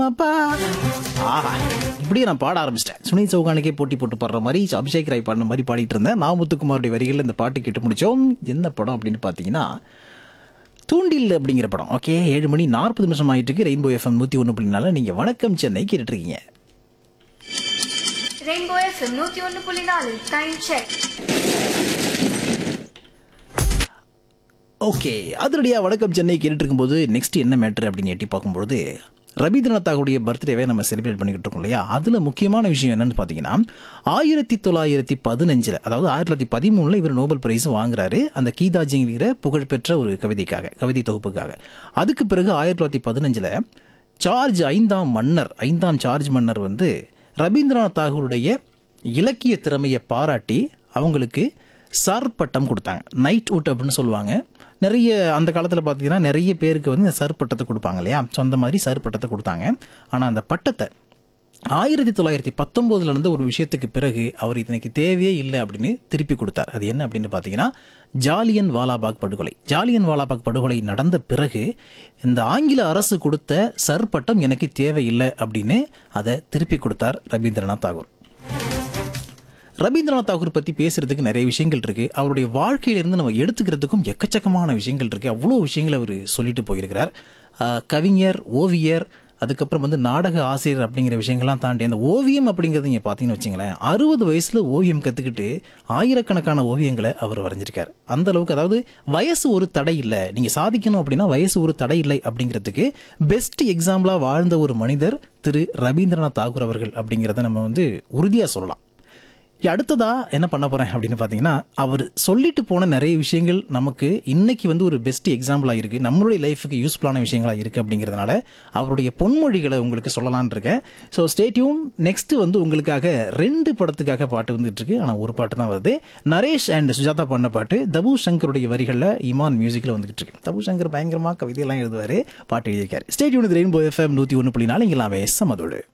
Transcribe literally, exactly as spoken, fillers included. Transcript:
அப்பா ஆஹா இப்படியே நான் பாட ஆரம்பிச்சிட்டேன். சுனில் சௌகானுக்கே போட்டி போட்டு பாடுற மாதிரி அபிஷேக் ராய் பாடுற மாதிரி பாடிட்டு இருந்தேன். நான் முத்துக்குமாருடைய வரிகளில் இந்த பாட்டு கேட்டு முடிச்சோம். என்ன படம் அப்படின்னு பார்த்தீங்கன்னா தூண்டில் அப்படிங்கிற படம். ஓகே, ஏழு மணி நாற்பது நிமிஷம் ஆகிட்டு இருக்கு. ரெயின்போ எஃப்எம் நூற்றி ஒன்று புள்ளினால நீங்கள் வணக்கம் சென்னை கேட்டுட்டு இருக்கீங்க. ரெயின்போ எஃப்எம் நூற்றி ஒன்று புள்ளி நாலு டைம் செக். ஓகே, அதிரடியாக வணக்கம் சென்னை கேட்டுட்டு இருக்கும்போது நெக்ஸ்ட் என்ன மேட்ரு அப்படின்னு எட்டி பார்க்கும்போது ரவீந்திரநாத் தாகூருடைய பர்த்டேவே நம்ம செலிப்ரேட் பண்ணிக்கிட்டு இருக்கோம் இல்லையா. அதில் முக்கியமான விஷயம் என்னன்னு பார்த்தீங்கன்னா ஆயிரத்தி தொள்ளாயிரத்தி பதினஞ்சில் அதாவது ஆயிரத்தி தொள்ளாயிரத்தி பதிமூணில் இவர் நோபல் பிரைஸ் வாங்குறாரு அந்த கீதாஜிங்கிற புகழ்பெற்ற ஒரு கவிதைக்காக, கவிதை தொகுப்புக்காக. அதுக்கு பிறகு ஆயிரத்தி தொள்ளாயிரத்தி பதினஞ்சில் சார்ஜ் ஐந்தாம் மன்னர் ஐந்தாம் சார்ஜ் மன்னர் வந்து ரவீந்திரநாத் தாகூருடைய இலக்கிய திறமையை பாராட்டி அவங்களுக்கு சர் பட்டம் கொடுத்தாங்க. நைட் உட் அப்படின்னு சொல்லுவாங்க. நிறைய அந்த காலத்தில் பார்த்தீங்கன்னா நிறைய பேருக்கு வந்து இந்த சர் பட்டத்தை கொடுப்பாங்க இல்லையா. ஸோ அந்த மாதிரி சர் பட்டத்தை கொடுத்தாங்க. ஆனால் அந்த பட்டத்தை ஆயிரத்தி தொள்ளாயிரத்தி பத்தொம்போதுல இருந்து ஒரு விஷயத்துக்கு பிறகு அவர் இதனைக்கு தேவையே இல்லை அப்படின்னு திருப்பி கொடுத்தார். அது என்ன அப்படின்னு பார்த்தீங்கன்னா ஜாலியன் வாலாபாக் படுகொலை. ஜாலியன் வாலாபாக் படுகொலை நடந்த பிறகு இந்த ஆங்கில அரசு கொடுத்த சர் பட்டம் எனக்கு தேவையில்லை அப்படின்னு அதை திருப்பி கொடுத்தார் ரவீந்திரநாத் தாகூர். ரவீந்திரநாத் தாகூர் பற்றி பேசுறதுக்கு நிறைய விஷயங்கள் இருக்கு. அவருடைய வாழ்க்கையிலிருந்து நம்ம எடுத்துக்கிறதுக்கும் எக்கச்சக்கமான விஷயங்கள் இருக்கு. அவ்வளோ விஷயங்களை அவர் சொல்லிட்டு போயிருக்கிறார். கவிஞர், ஓவியர், அதுக்கப்புறம் வந்து நாடக ஆசிரியர் அப்படிங்கிற விஷயங்கள்லாம் தாண்டி அந்த ஓவியம் அப்படிங்கிறது நீங்கள் பார்த்தீங்கன்னு வச்சுங்களேன், அறுபது வயசுல ஓவியம் கற்றுக்கிட்டு ஆயிரக்கணக்கான ஓவியங்களை அவர் வரைஞ்சிருக்கார். அந்த அளவுக்கு, அதாவது வயசு ஒரு தடை இல்லை, நீங்கள் சாதிக்கணும் அப்படின்னா வயசு ஒரு தடை இல்லை அப்படிங்கிறதுக்கு பெஸ்ட் எக்ஸாம்பிளாக வாழ்ந்த ஒரு மனிதர் திரு ரவீந்திரநாத் தாகூர் அவர்கள் அப்படிங்கிறத நம்ம வந்து உறுதியாக சொல்லலாம். அடுத்ததா என்ன பண்ண போறேன் அப்படின்னு பார்த்தீங்கன்னா அவர் சொல்லிட்டு போன நிறைய விஷயங்கள் நமக்கு இன்னைக்கு வந்து ஒரு பெஸ்ட் எக்ஸாம்பிளாக இருக்குது, நம்மளுடைய லைஃபுக்கு யூஸ்ஃபுல்லான விஷயங்களாக இருக்குது. அப்படிங்கிறதுனால அவருடைய பொன்மொழிகளை உங்களுக்கு சொல்லலான் இருக்கேன். So stay tune. நெக்ஸ்ட் வந்து உங்களுக்காக ரெண்டு படத்துக்காக பாட்டு வந்துட்டு இருக்கு. ஆனால் ஒரு பாட்டு தான் வருது. நரேஷ் அண்ட் சுஜாதா பண்ண பாட்டு தபு சங்கருடைய வரிகளில் இமான் மியூசிக்கில் வந்துகிட்டு இருக்கு. தபு சங்கர் பயங்கரமாக கவிதையெல்லாம் எழுதுவார், பாட்டு எழுதியிருக்காரு. Stay tune. ரெயின்போ எஃப்எம் நூற்றி ஒன்று புள்ளி நாலு இங்கெல்லாமே சமதோடு.